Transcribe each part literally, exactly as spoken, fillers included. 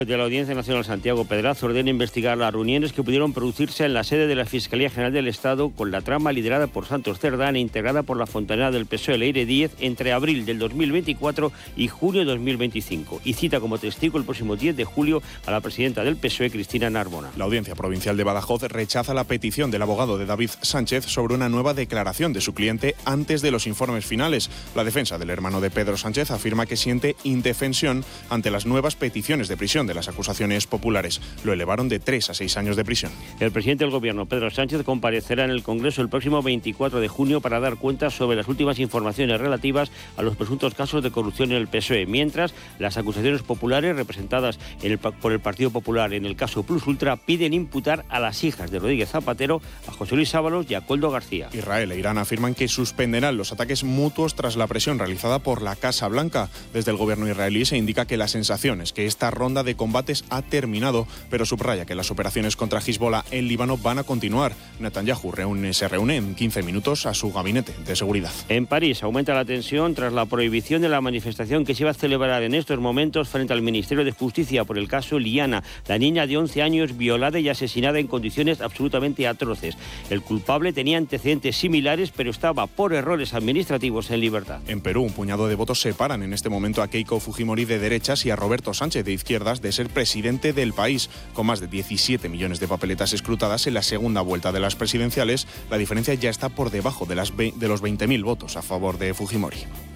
De la Audiencia Nacional, Santiago Pedraz ordena investigar las reuniones que pudieron producirse en la sede de la Fiscalía General del Estado con la trama liderada por Santos Cerdán e integrada por la fontanera del P S O E, Leire Díez, entre abril del dos mil veinticuatro y junio de dos mil veinticinco. Y cita como testigo el próximo diez de julio a la presidenta del P S O E, Cristina Narbona. La Audiencia Provincial de Badajoz rechaza la petición del abogado de David Sánchez sobre una nueva declaración de su cliente antes de los informes finales. La defensa del hermano de Pedro Sánchez afirma que siente indefensión ante las nuevas peticiones de prisión de las acusaciones populares. Lo elevaron de tres a seis años de prisión. El presidente del Gobierno, Pedro Sánchez, comparecerá en el Congreso el próximo veinticuatro de junio para dar cuenta sobre las últimas informaciones relativas a los presuntos casos de corrupción en el P S O E, mientras las acusaciones populares representadas en el, por el Partido Popular en el caso Plus Ultra piden imputar a las hijas de Rodríguez Zapatero, a José Luis Ábalos y a Koldo García. Israel e Irán afirman que suspenderán los ataques mutuos tras la presión realizada por la Casa Blanca. Desde el Gobierno israelí se indica que la sensación es que esta ronda de combates ha terminado, pero subraya que las operaciones contra Hezbollah en Líbano van a continuar. Netanyahu reúne, se reúne en quince minutos a su gabinete de seguridad. En París aumenta la tensión tras la prohibición de la manifestación que se iba a celebrar en estos momentos frente al Ministerio de Justicia por el caso Liana, la niña de once años violada y asesinada en condiciones absolutamente atroces. El culpable tenía antecedentes similares, pero estaba por errores administrativos en libertad. En Perú, un puñado de votos separan en este momento a Keiko Fujimori de derechas y a Roberto Sánchez de izquierdas de ser presidente del país. Con más de diecisiete millones de papeletas escrutadas en la segunda vuelta de las presidenciales, la diferencia ya está por debajo de, las de los veinte mil votos a favor de Fujimori.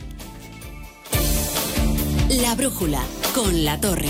La brújula con La Torre.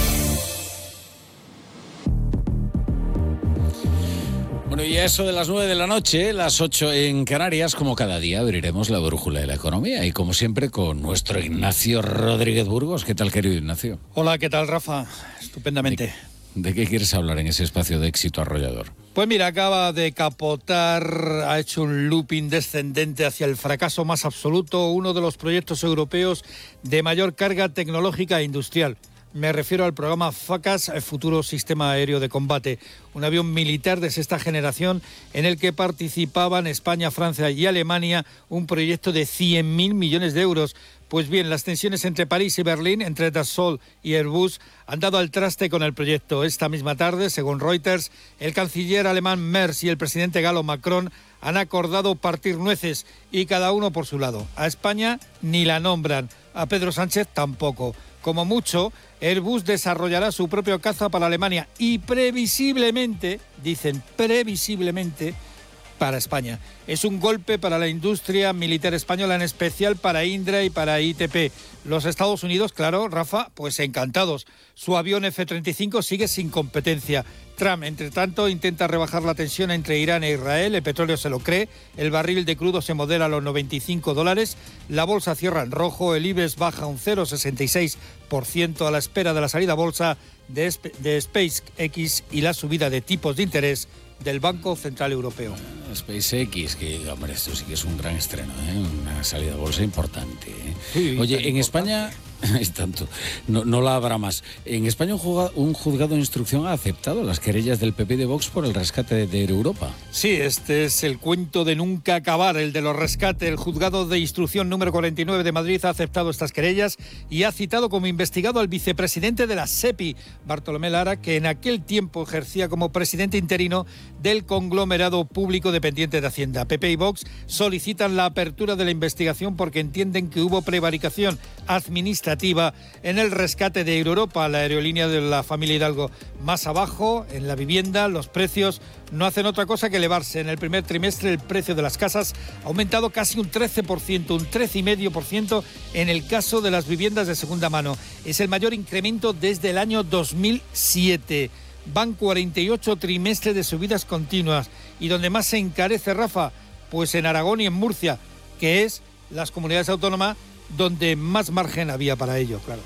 Bueno, y a eso de las nueve de la noche, las ocho en Canarias, como cada día, abriremos la brújula de la economía. Y como siempre, con nuestro Ignacio Rodríguez Burgos. ¿Qué tal, querido Ignacio? Hola, ¿qué tal, Rafa? Estupendamente. ¿De, de qué quieres hablar en ese espacio de éxito arrollador? Pues mira, acaba de capotar, ha hecho un looping descendente hacia el fracaso más absoluto, uno de los proyectos europeos de mayor carga tecnológica e industrial. Me refiero al programa FACAS, el futuro sistema aéreo de combate, un avión militar de sexta generación en el que participaban España, Francia y Alemania, un proyecto de cien mil millones de euros. Pues bien, las tensiones entre París y Berlín, entre Dassault y Airbus, han dado al traste con el proyecto. Esta misma tarde, según Reuters, el canciller alemán Merz y el presidente galo Macron han acordado partir nueces y cada uno por su lado. A España ni la nombran, a Pedro Sánchez tampoco. Como mucho, Airbus desarrollará su propio caza para Alemania y previsiblemente, dicen previsiblemente, para España. Es un golpe para la industria militar española, en especial para Indra y para I T P. Los Estados Unidos, claro, Rafa, pues encantados. Su avión F treinta y cinco sigue sin competencia. Trump, entre tanto, intenta rebajar la tensión entre Irán e Israel. El petróleo se lo cree. El barril de crudo se modera a los noventa y cinco dólares. La bolsa cierra en rojo. El IBEX baja un cero coma sesenta y seis por ciento a la espera de la salida a bolsa de, de SpaceX y la subida de tipos de interés del Banco Central Europeo. SpaceX, que hombre, esto sí que es un gran estreno, ¿eh? Una salida a bolsa importante, ¿eh? Sí, Oye, en importante. España es tanto, no, no la habrá más. En España un juzgado, un juzgado de instrucción ha aceptado las querellas del P P y de Vox por el rescate de, de Europa. Sí, este es el cuento de nunca acabar, el de los rescates. El juzgado de instrucción número cuarenta y nueve de Madrid ha aceptado estas querellas y ha citado como investigado al vicepresidente de la SEPI, Bartolomé Lara, que en aquel tiempo ejercía como presidente interino del conglomerado público dependiente de Hacienda. P P y Vox solicitan la apertura de la investigación porque entienden que hubo prevaricación administrativa en el rescate de Europa, la aerolínea de la familia Hidalgo. Más abajo, en la vivienda, los precios no hacen otra cosa que elevarse. En el primer trimestre el precio de las casas ha aumentado casi un trece por ciento, un trece coma cinco por ciento en el caso de las viviendas de segunda mano. Es el mayor incremento desde el año dos mil siete. Van cuarenta y ocho trimestres de subidas continuas. ¿Y donde más se encarece, Rafa? Pues en Aragón y en Murcia, que es las comunidades autónomas donde más margen había para ello, claro.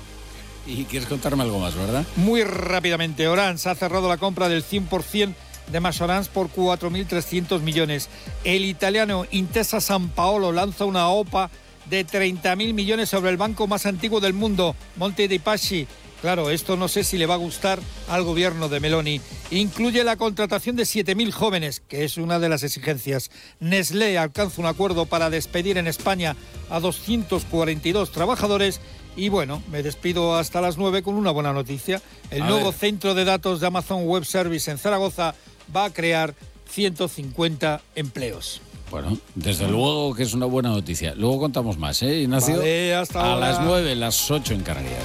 Y quieres contarme algo más, ¿verdad? Muy rápidamente, Orange ha cerrado la compra del cien por ciento de Mascherans por cuatro mil trescientos millones. El italiano Intesa Sanpaolo lanza una OPA de treinta mil millones sobre el banco más antiguo del mundo, Monte dei Paschi. Claro, esto no sé si le va a gustar al gobierno de Meloni. Incluye la contratación de siete mil jóvenes, que es una de las exigencias. Nestlé alcanza un acuerdo para despedir en España a doscientos cuarenta y dos trabajadores Y bueno, me despido hasta las nueve con una buena noticia. El A nuevo ver. centro de datos de Amazon Web Service en Zaragoza va a crear ciento cincuenta empleos. Bueno, desde luego que es una buena noticia. Luego contamos más, ¿eh, Ignacio? Vale, hasta A ahora. las nueve, las ocho en Canarias.